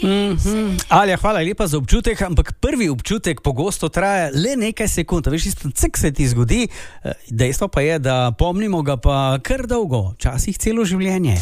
Alja, hvala lepa za občutek, ampak prvi občutek pogosto traja le nekaj sekund. Veš, isto cik se ti zgodi, dejstvo pa je, da pomnimo ga pa kar dolgo, včasih celo življenje.